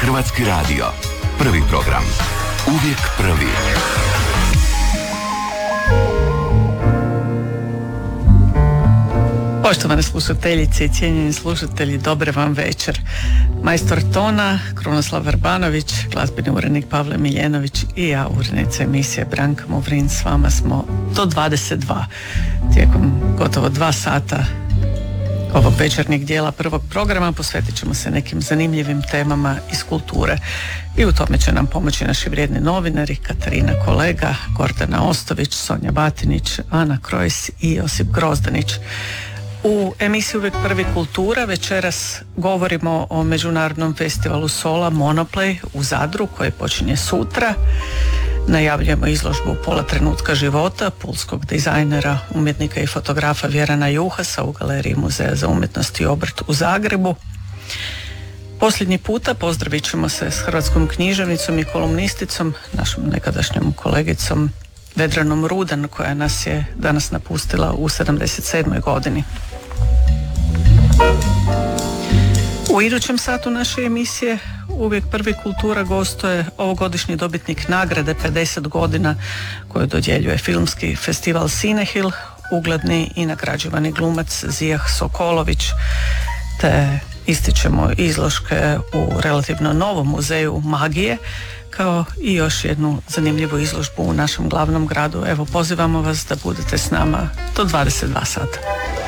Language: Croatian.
Hrvatski radio. Prvi program. Uvijek prvi. Poštovane slušateljice i cijenjeni slušatelji, dobar vam večer. Majstor tona Krunoslav Vrbanović, glazbeni urednik Pavle Miljenović i ja, urednica emisije Branka Movrin, s vama smo do 22. Tijekom gotovo 2 sata ovog večernjeg dijela prvog programa posvetit ćemo se nekim zanimljivim temama iz kulture i u tome će nam pomoći naši vrijedni novinari Katarina Kolega, Gordana Ostović, Sonja Batinić, Ana Krojs i Josip Grozdanić. U emisiji Uvijek prvi kultura večeras govorimo o Međunarodnom festivalu Sola Monoplay u Zadru koji počinje sutra. Najavljujemo izložbu Pola trenutka života pulskog dizajnera, umjetnika i fotografa Vjerana Juhasa u Galeriji Muzeja za umjetnost i obrt u Zagrebu. Posljednji puta pozdravit ćemo se s hrvatskom književnicom i kolumnisticom, našom nekadašnjom kolegicom Vedranom Rudan, koja nas je danas napustila u 77. godini. U idućem satu naše emisije Uvijek prvi kultura gostuje ovogodišnji dobitnik nagrade 50 godina koju dodjeljuje filmski festival Cinehil, ugledni i nagrađivani glumac Zijah Sokolović, te ističemo izložke u relativno novom muzeju magije, kao i još jednu zanimljivu izložbu u našem glavnom gradu. Evo, pozivamo vas da budete s nama do 22 sata.